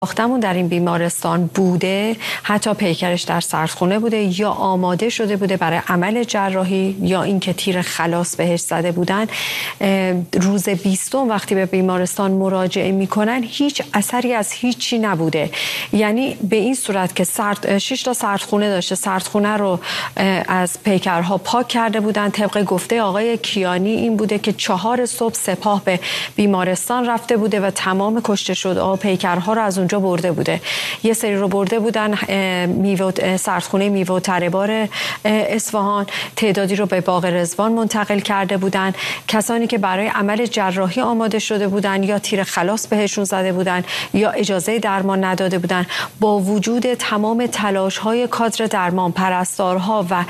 ساختمون در این بیمارستان بوده، حتی پیکرش در سردخونه بوده یا آماده شده بوده برای عمل جراحی یا اینکه تیر خلاص بهش زده بودن، روز 20 وقتی به بیمارستان مراجعه میکنن هیچ اثری از هیچی نبوده. یعنی به این صورت که 6 تا سردخونه داشته، سردخونه رو از پیکرها پاک کرده بودن. طبق گفته آقای کیانی این بوده که 4 صبح سپاه به بیمارستان رفته بوده و تمام کشته شده پیکرها رو از اونجا برده بوده. یه سری رو برده بودن سردخونه میوه و تره‌بار اصفهان، تعدادی رو به باغ رضوان منتقل کرده بودن. کسانی که برای عمل جراحی آماده شده بودن یا تیر خلاص بهشون زده بودن یا اجازه درمان نداده بودن، با وجود تمام تلاش‌های کادر درمان، پرستارها و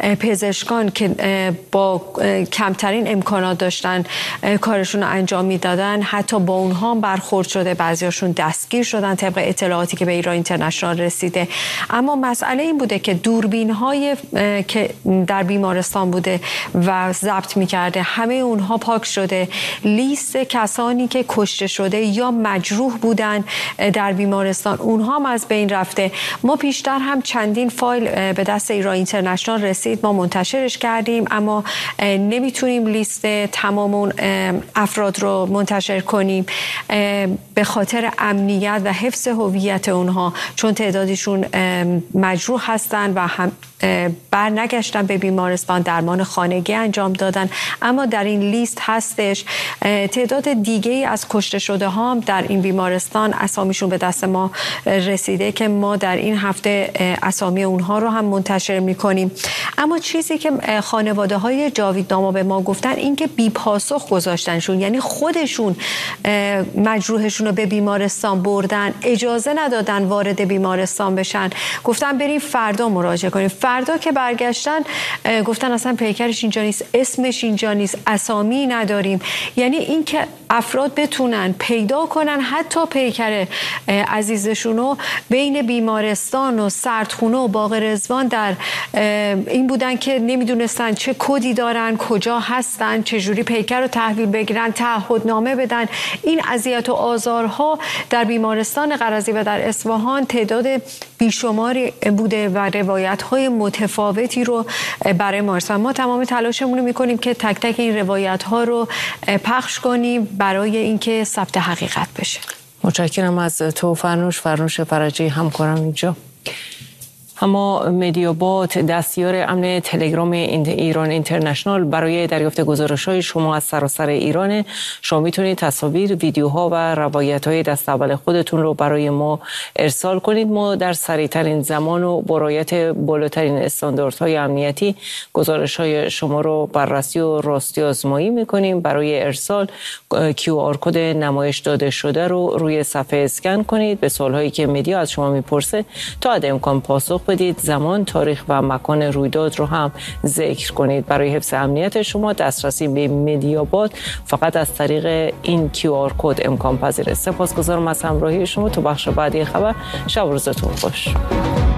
پزشکان که با کمترین امکانات داشتن کارشون رو انجام میدادن، حتی با اونها برخورد شده، بعضیاشون دستگیر شدن طبق اطلاعاتی که به ایران اینترنشنال رسیده. اما مسئله این بوده که دوربین‌های که در بیمارستان بوده و ضبط می‌کرده همه اونها پاک شده. لیست کسانی که کشته شده یا مجروح بودن در بیمارستان اونها هم از بین رفته. ما پیشتر هم چندین فایل به دست ایران اینترنشنال رسید، ما منتشرش کردیم، اما نمیتونیم لیست تمام اون افراد رو منتشر کنیم به خاطر امنیت و حفظ هویت اونها، چون تعدادشون مجروح هستن و هم بر نگشتن به بیمارستان، درمان خانگی انجام دادن. اما در این لیست هستش تعداد دیگه‌ای از کشته شده ها هم در این بیمارستان اسامیشون به دست ما رسیده که ما در این هفته اسامی اونها رو هم منتشر میکنیم. اما چیزی که خانواده های جاویدناما به ما گفتن این که بی پاسخ گذاشتنشون، یعنی خودشون مجروحشون رو به بیمارستان بردن، اجازه ندادن وارد بیمارستان بشن، گفتن بریم فردا مراجعه کنیم. فردا که برگشتن گفتن اصلا پیکرش اینجا نیست، اسمش اینجا نیست، اسامی نداریم. یعنی این که افراد بتونن پیدا کنن حتی پیکر عزیزشون رو بین بیمارستان و سردخونه و باغ رضوان در این بودن که نمیدونستن چه کدی دارن، کجا هستن، چجوری پیکر رو تحویل بگیرن، تعهدنامه بدن. این اذیت و آزارها در بیمارستان قرضی و در اصفهان تعداد بیشماری بوده و روایت‌های متفاوتی رو برای ما رسوندن. ما تمام تلاشمون رو می‌کنیم که تک تک این روایت‌ها رو پخش کنیم برای اینکه ثبت حقیقت بشه. متشکرم از تو فرنوش فرجی، همکارم اینجا. اما مدیابات، دستیار امن تلگرام ایران اینترنشنال، برای دریافت گزارش‌های شما از سراسر ایران شما میتونید تصاویر، ویدیوها و روایت‌های دست اول خودتون رو برای ما ارسال کنید. ما در سریع‌ترین زمان و با رعایت بالاترین استانداردهای امنیتی گزارش‌های شما رو بررسی و راستی آزمایی می‌کنیم. برای ارسال QR کد نمایش داده شده رو روی صفحه اسکن کنید. به سوال‌هایی که مدیا از شما می‌پرسه تا حد امکان پاسخ بدید. زمان، تاریخ و مکان رویداد رو هم ذکر کنید. برای حفظ امنیت شما دسترسی به مدیابات فقط از طریق این QR کد امکان پذیره. سپاسگزارم از همراهی شما. تو بخش بعدی خبر، شب و روزتون خوش.